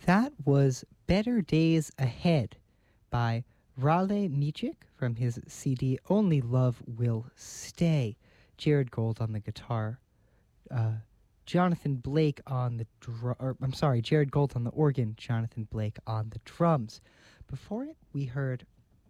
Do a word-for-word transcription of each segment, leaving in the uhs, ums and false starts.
That was Better Days Ahead by Raleigh Michik from his C D Only Love Will Stay. Jared Gold on the guitar. Uh, Jonathan Blake on the drum. I'm sorry, Jared Gold on the organ. Jonathan Blake on the drums. Before it, we heard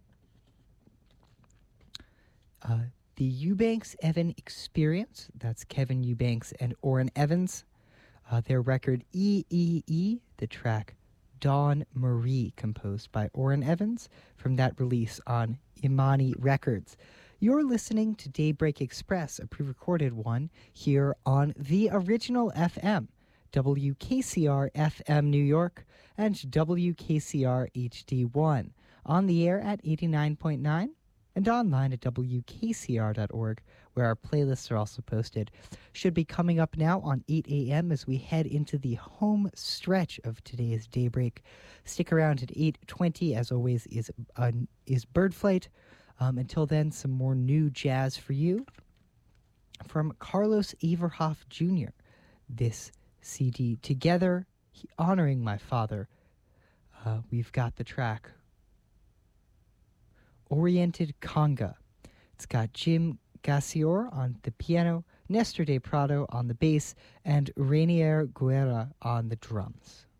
uh, the Eubanks Evan Experience. That's Kevin Eubanks and Orrin Evans. Uh, their record E E E, the track Dawn Marie, composed by Orrin Evans, from that release on Imani Records. You're listening to Daybreak Express, a pre-recorded one, here on the original F M, W K C R F M New York and W K C R H D one, on the air at eighty-nine point nine and online at W K C R dot org, where our playlists are also posted. Should be coming up now on eight a.m. as we head into the home stretch of today's Daybreak. Stick around at eight twenty, as always, is uh, is Bird Flight. Um, until then, some more new jazz for you from Carlos Everhoff Junior This C D, Together, Honoring My Father. Uh, we've got the track Oriented Conga. It's got Jim Gassior on the piano, Nestor de Prado on the bass, and Rainier Guerra on the drums.